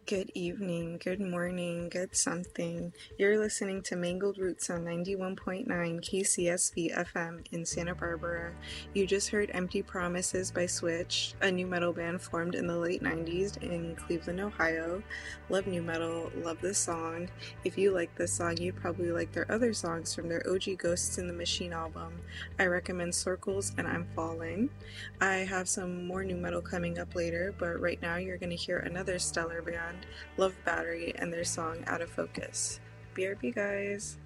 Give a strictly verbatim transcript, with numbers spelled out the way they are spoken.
Good evening, good morning, good something. You're listening to Mangled Roots on ninety-one point nine K C S V F M in Santa Barbara. You just heard Empty Promises by Switch, a new metal band formed in the late nineties in Cleveland, Ohio. Love new metal, love this song. If you like this song, you probably like their other songs from their O G Ghosts in the Machine album. I recommend Circles and I'm Falling. I have some more new metal coming up later, but right now you're going to hear another stellar band, Love Battery, and their song Out of Focus. B R B, guys.